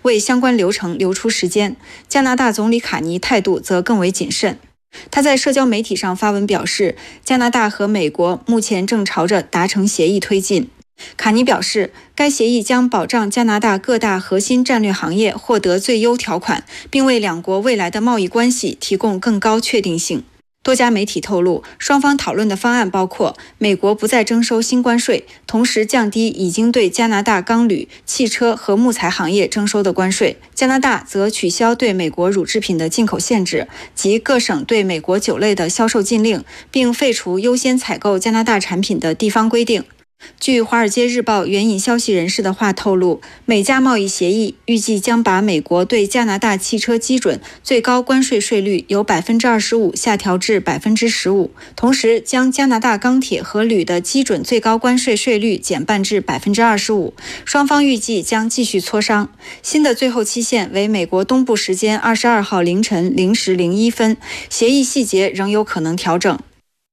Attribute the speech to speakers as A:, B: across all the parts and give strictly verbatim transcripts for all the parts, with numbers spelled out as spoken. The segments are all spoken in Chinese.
A: 为相关流程留出时间。加拿大总理卡尼态度则更为谨慎。他在社交媒体上发文表示，加拿大和美国目前正朝着达成协议推进。卡尼表示，该协议将保障加拿大各大核心战略行业获得最优条款，并为两国未来的贸易关系提供更高确定性。多家媒体透露，双方讨论的方案包括美国不再征收新关税，同时降低已经对加拿大钢铝、汽车和木材行业征收的关税。加拿大则取消对美国乳制品的进口限制及各省对美国酒类的销售禁令，并废除优先采购加拿大产品的地方规定。据《华尔街日报》援引消息人士的话透露，美加贸易协议预计将把美国对加拿大汽车基准最高关税税率由 百分之二十五 下调至 百分之十五， 同时将加拿大钢铁和铝的基准最高关税税率减半至 百分之二十五。 双方预计将继续磋商。新的最后期限为美国东部时间二十二号凌晨零时零一分，协议细节仍有可能调整。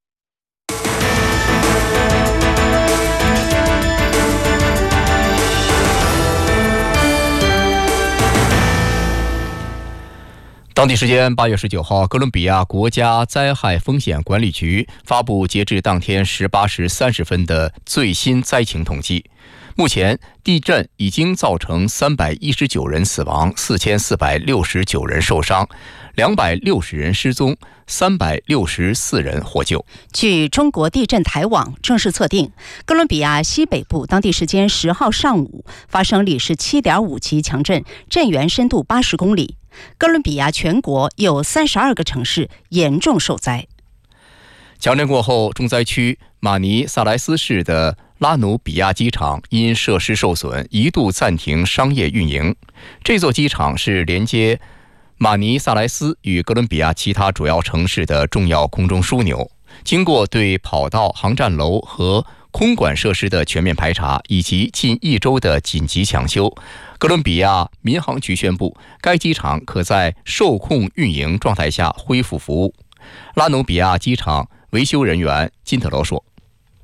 B: 当地时间八月十九号，哥伦比亚国家灾害风险管理局发布截至当天十八时三十分的最新灾情统计。目前，地震已经造成三百一十九人死亡，四千四百六十九人受伤，两百六十人失踪，三百六十四人获救。
C: 据中国地震台网正式测定，哥伦比亚西北部当地时间十号上午发生里氏 七点五 级强震，震源深度八十公里。哥伦比亚全国有三十二个城市严重受灾。
B: 强震过后，重灾区马尼萨莱斯市的拉努比亚机场因设施受损，一度暂停商业运营。这座机场是连接马尼萨莱斯与哥伦比亚其他主要城市的重要空中枢纽。经过对跑道、航站楼和空管设施的全面排查，以及近一周的紧急抢修，哥伦比亚民航局宣布，该机场可在受控运营状态下恢复服务。拉努比亚机场维修人员金特罗说，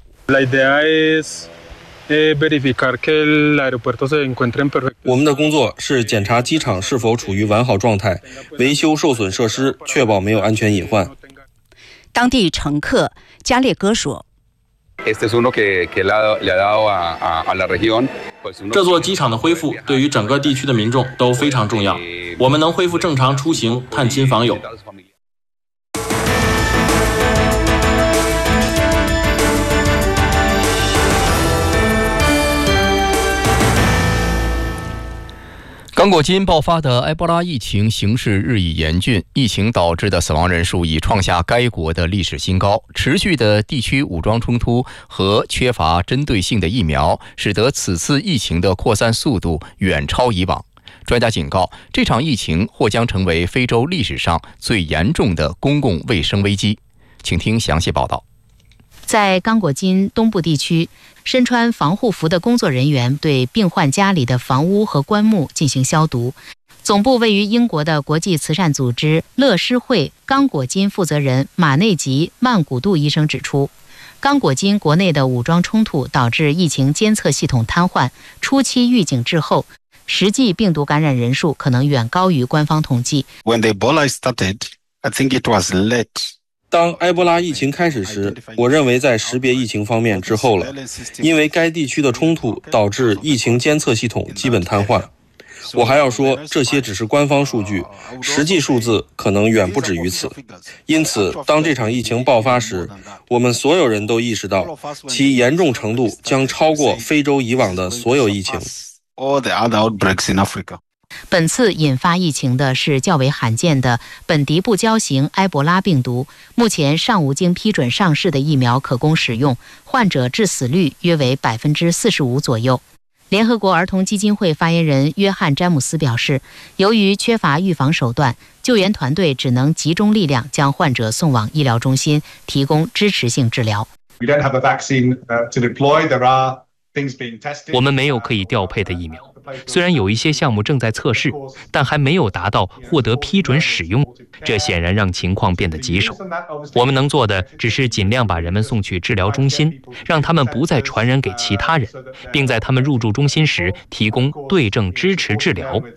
D: 我们的工作是检查机场是否处于完好状态，维修受损设施，确保没有安全隐患。
C: 当地乘客加列戈说，
E: 这座机场的恢复对于整个地区的民众都非常重要，我们能恢复正常出行、探亲访友。
B: 刚果金爆发的埃博拉疫情形势日益严峻，疫情导致的死亡人数已创下该国的历史新高。持续的地区武装冲突和缺乏针对性的疫苗，使得此次疫情的扩散速度远超以往。专家警告，这场疫情或将成为非洲历史上最严重的公共卫生危机。请听详细报道。
C: 在刚果金东部地区，身穿防护服的工作人员对病患家里的房屋和棺木进行消毒。总部位于英国的国际慈善组织乐施会刚果金负责人马内吉曼古杜医生指出，刚果金国内的武装冲突导致疫情监测系统瘫痪，初期预警滞后，实际病毒感染人数可能远高于官方统计。
F: When the Ebola started, I think it was late.
D: 当埃博拉疫情开始时，我认为在识别疫情方面滞后了，因为该地区的冲突导致疫情监测系统基本瘫痪。我还要说，这些只是官方数据，实际数字可能远不止于此。因此，当这场疫情爆发时，我们所有人都意识到，其严重程度将超过非洲以往的所有疫情。
C: 本次引发疫情的是较为罕见的本迪布胶型埃博拉病毒，目前尚无经批准上市的疫苗可供使用，患者致死率约为 百分之四十五 左右。联合国儿童基金会发言人约翰·詹姆斯表示，由于缺乏预防手段，救援团队只能集中力量将患者送往医疗中心，提供支持性治疗。
G: 我们没有可以调配的疫苗，虽然有一些项目正在测试，但还没有达到获得批准使用，这显然让情况变得棘手。我们能做的只是尽量把人们送去治疗中心，让他们不再传染给其他人，并在他们入住中心时提供对症支持治疗，